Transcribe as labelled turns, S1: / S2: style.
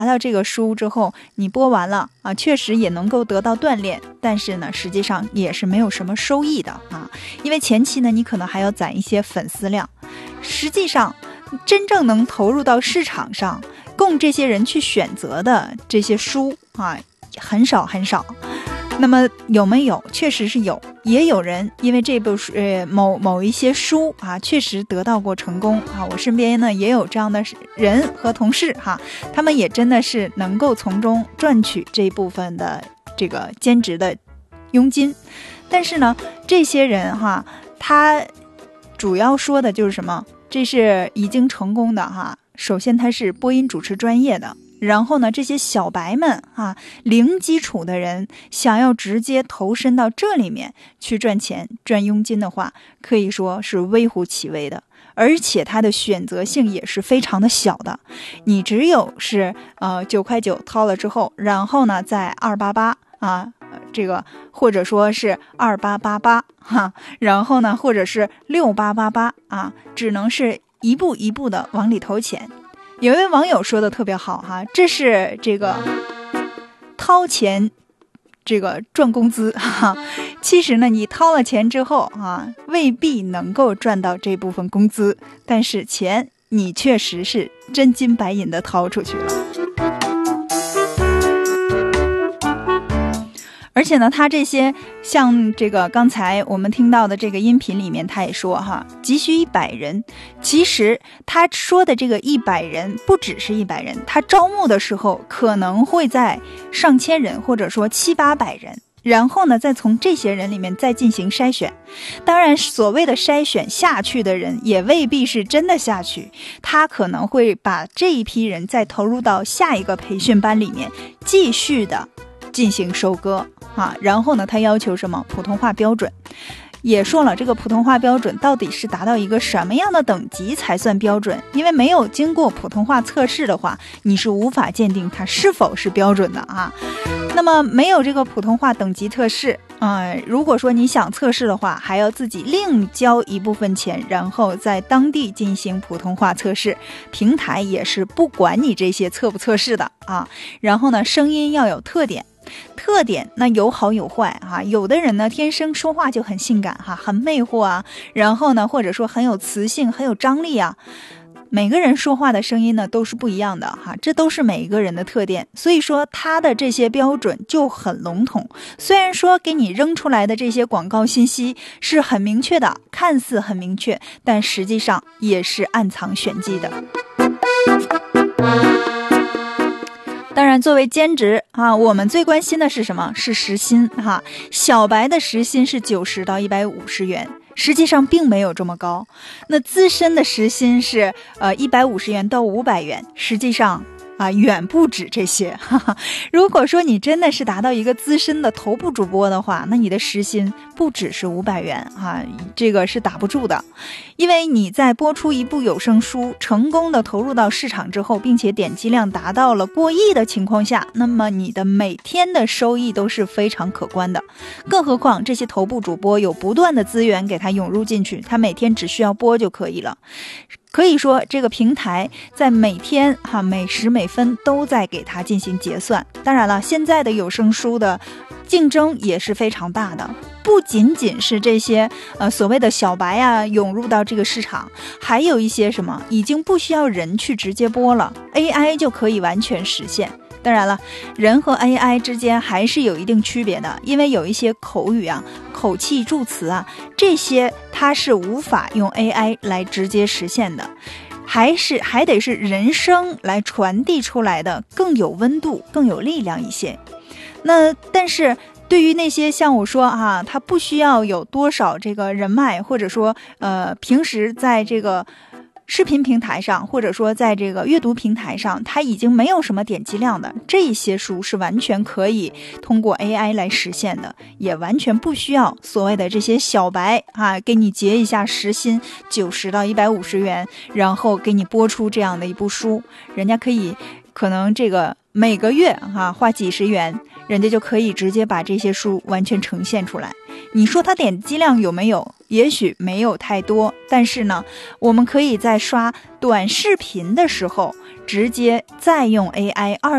S1: 到这个书之后，你播完了啊，确实也能够得到锻炼，但是呢，实际上也是没有什么收益的啊，因为前期呢，你可能还要攒一些粉丝量，实际上真正能投入到市场上供这些人去选择的这些书啊，很少很少。那么有没有？确实是有，也有人因为这部某一些书啊，确实得到过成功啊。我身边呢也有这样的人和同事哈，他们也真的是能够从中赚取这一部分的这个兼职的佣金。但是呢，这些人哈，他主要说的就是什么？这是已经成功的哈。首先他是播音主持专业的。然后呢，这些小白们啊，零基础的人想要直接投身到这里面去赚钱赚佣金的话，可以说是微乎其微的，而且它的选择性也是非常的小的。你只有是9.9块掏了之后，然后呢再288啊，这个或者说是2888哈，然后呢或者是6888啊，只能是一步一步的往里投钱。有一位网友说的特别好哈，这是这个掏钱这个赚工资哈。其实呢，你掏了钱之后啊，未必能够赚到这部分工资，但是钱你确实是真金白银的掏出去了。而且呢，他这些像这个刚才我们听到的这个音频里面，他也说哈，急需100人。其实他说的这个100人不只是100人，他招募的时候可能会在上千人，或者说700-800人。然后呢，再从这些人里面再进行筛选。当然，所谓的筛选下去的人，也未必是真的下去，他可能会把这一批人再投入到下一个培训班里面，继续的进行收割啊。然后呢，他要求什么？普通话标准。也说了，这个普通话标准到底是达到一个什么样的等级才算标准？因为没有经过普通话测试的话，你是无法鉴定它是否是标准的啊。那么没有这个普通话等级测试，如果说你想测试的话，还要自己另交一部分钱，然后在当地进行普通话测试。平台也是不管你这些测不测试的啊。然后呢，声音要有特点那有好有坏哈，有的人呢天生说话就很性感哈，很魅惑啊，然后呢或者说很有磁性，很有张力啊。每个人说话的声音呢都是不一样的哈，这都是每一个人的特点，所以说他的这些标准就很笼统。虽然说给你扔出来的这些广告信息是很明确的，看似很明确，但实际上也是暗藏玄机的。当然作为兼职啊，我们最关心的是什么？是时薪哈。小白的时薪是90到150元，实际上并没有这么高。那资深的时薪是150元到500元，实际上远不止这些如果说你真的是达到一个资深的头部主播的话，那你的时薪不只是500元这个是打不住的。因为你在播出一部有声书成功的投入到市场之后，并且点击量达到了过亿的情况下，那么你的每天的收益都是非常可观的。更何况这些头部主播有不断的资源给他涌入进去，他每天只需要播就可以了。可以说这个平台在每天每时每分都在给它进行结算。当然了，现在的有声书的竞争也是非常大的，不仅仅是这些所谓的小白涌入到这个市场，还有一些什么已经不需要人去直接播了， AI 就可以完全实现。当然了，人和 AI 之间还是有一定区别的，因为有一些口语口气助词这些它是无法用 AI 来直接实现的，还得是人声来传递出来的，更有温度，更有力量一些。那但是对于那些像我说他不需要有多少这个人脉，或者说平时在这个视频平台上，或者说在这个阅读平台上，它已经没有什么点击量的，这些书是完全可以通过 AI 来实现的，也完全不需要所谓的这些小白给你结一下时薪90到150元，然后给你播出这样的一部书。人家可能这个每个月花几十元，人家就可以直接把这些书完全呈现出来。你说它点击量有没有？也许没有太多，但是呢，我们可以在刷短视频的时候直接再用 AI